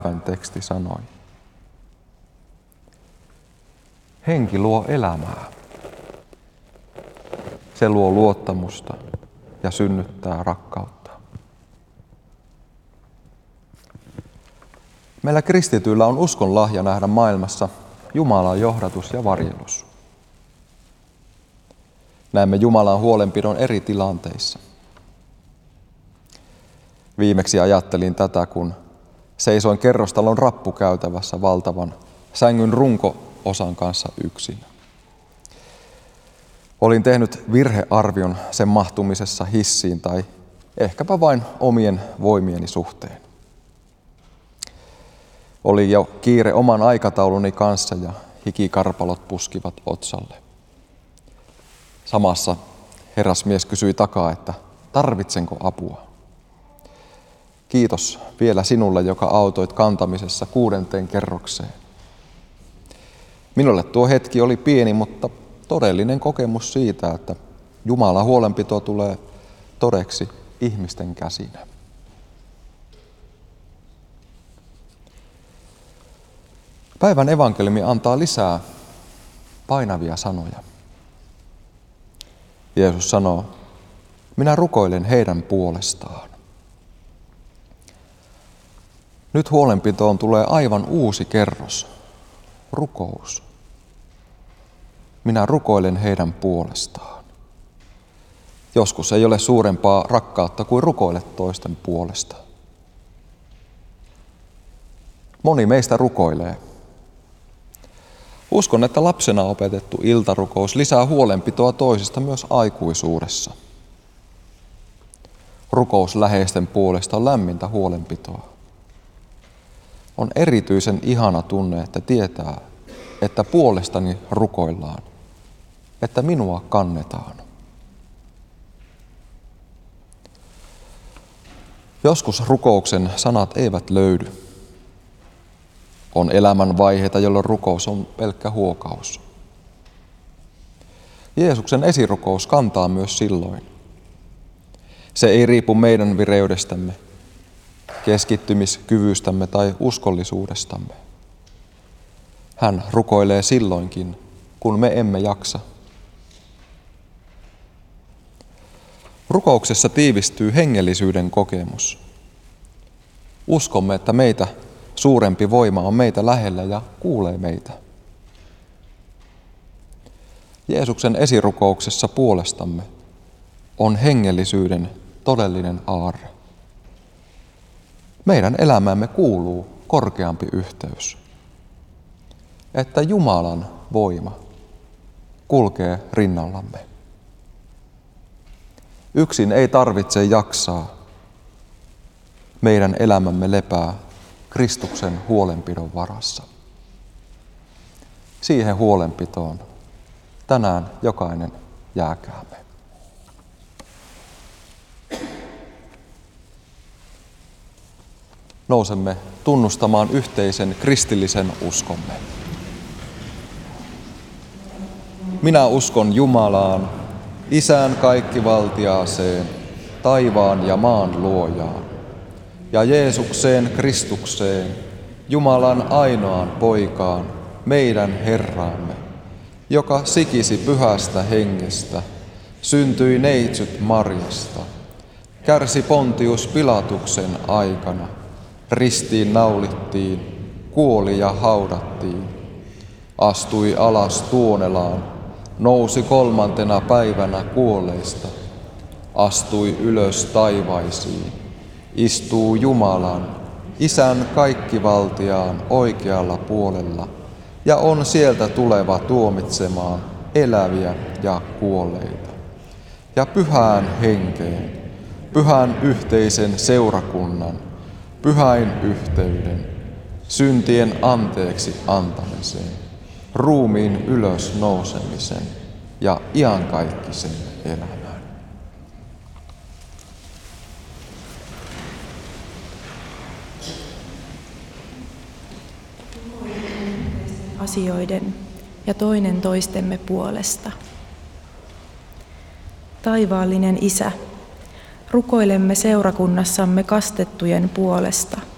päivän teksti sanoi. Henki luo elämää. Se luo luottamusta ja synnyttää rakkautta. Meillä kristityillä on uskon lahja nähdä maailmassa Jumalan johdatus ja varjelus. Näemme Jumalan huolenpidon eri tilanteissa. Viimeksi ajattelin tätä, kun seisoin kerrostalon rappukäytävässä valtavan sängyn runko-osan kanssa yksin. Olin tehnyt virhearvion sen mahtumisessa hissiin tai ehkäpä vain omien voimieni suhteen. Oli jo kiire oman aikatauluni kanssa ja hikikarpalot puskivat otsalle. Samassa herrasmies kysyi takaa, että tarvitsenko apua. Kiitos vielä sinulle, joka autoit kantamisessa 6. kerrokseen. Minulle tuo hetki oli pieni, mutta todellinen kokemus siitä, että Jumalan huolenpito tulee todeksi ihmisten käsinä. Päivän evankeliumi antaa lisää painavia sanoja. Jeesus sanoo, minä rukoilen heidän puolestaan. Nyt huolenpitoon tulee aivan uusi kerros, rukous. Minä rukoilen heidän puolestaan. Joskus ei ole suurempaa rakkautta kuin rukoile toisten puolesta. Moni meistä rukoilee. Uskon, että lapsena opetettu iltarukous lisää huolenpitoa toisista myös aikuisuudessa. Rukous läheisten puolesta on lämmintä huolenpitoa. On erityisen ihana tunne, että tietää, että puolestani rukoillaan, että minua kannetaan. Joskus rukouksen sanat eivät löydy. On elämän vaiheita, jolloin rukous on pelkkä huokaus. Jeesuksen esirukous kantaa myös silloin. Se ei riipu meidän vireydestämme, keskittymiskyvystämme tai uskollisuudestamme. Hän rukoilee silloinkin, kun me emme jaksa. Rukouksessa tiivistyy hengellisyyden kokemus. Uskomme, että meitä suurempi voima on meitä lähellä ja kuulee meitä. Jeesuksen esirukouksessa puolestamme on hengellisyyden todellinen aarre. Meidän elämäämme kuuluu korkeampi yhteys, että Jumalan voima kulkee rinnallamme. Yksin ei tarvitse jaksaa. Meidän elämämme lepää Kristuksen huolenpidon varassa. Siihen huolenpitoon tänään jokainen jääkäämme. Nousemme tunnustamaan yhteisen kristillisen uskomme. Minä uskon Jumalaan, Isään kaikkivaltiaaseen, taivaan ja maan luojaan, ja Jeesukseen Kristukseen, Jumalan ainoaan poikaan, meidän Herraamme, joka sikisi pyhästä hengestä, syntyi neitsyt Marjasta, kärsi Pontius Pilatuksen aikana, ristiin naulittiin, kuoli ja haudattiin, astui alas Tuonelaan, nousi 3. päivänä kuolleista, astui ylös taivaisiin, istuu Jumalan, Isän kaikkivaltiaan oikealla puolella ja on sieltä tuleva tuomitsemaan eläviä ja kuolleita. Ja pyhään henkeen, pyhän yhteisen seurakunnan, pyhäin yhteyden, syntien anteeksi antamisen, ruumiin ylös nousemisen ja iankaikkisen elämän. Asioiden ja toinen toistemme puolesta. Taivaallinen Isä, rukoilemme seurakunnassamme kastettujen puolesta.